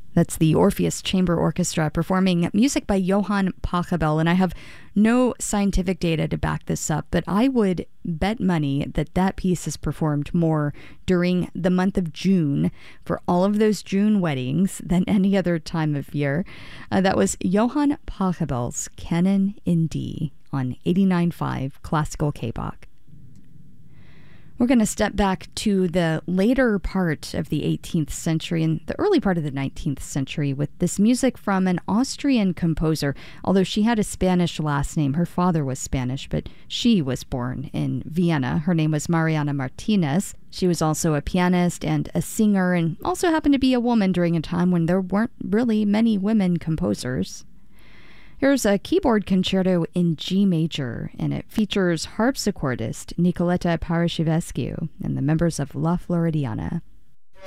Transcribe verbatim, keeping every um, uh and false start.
That's the Orpheus Chamber Orchestra performing music by Johann Pachelbel, and I have no scientific data to back this up, but I would bet money that that piece is performed more during the month of June for all of those June weddings than any other time of year. Uh, that was Johann Pachelbel's Canon in D on eighty-nine point five Classical K-Bach. We're going to step back to the later part of the eighteenth century and the early part of the nineteenth century with this music from an Austrian composer. Although she had a Spanish last name, her father was Spanish, but she was born in Vienna. Her name was Mariana Martinez. She was also a pianist and a singer, and also happened to be a woman during a time when there weren't really many women composers. Here's a keyboard concerto in G major, and it features harpsichordist Nicoletta Parashivescu and the members of La Floridiana.